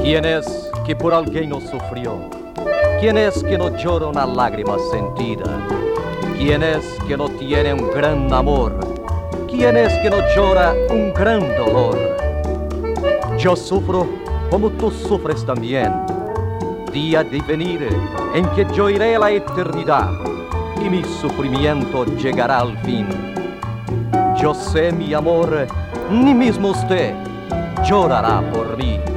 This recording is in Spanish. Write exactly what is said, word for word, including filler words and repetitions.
¿Quién es que por alguien no sufrió? ¿Quién es que no llora una lágrima sentida? ¿Quién es que no tiene un gran amor? ¿Quién es que no llora un gran dolor? Yo sufro como tú sufres también. Día de venir en que yo iré a la eternidad y mi sufrimiento llegará al fin. Yo sé, mi amor, ni mismo usted llorará por mí.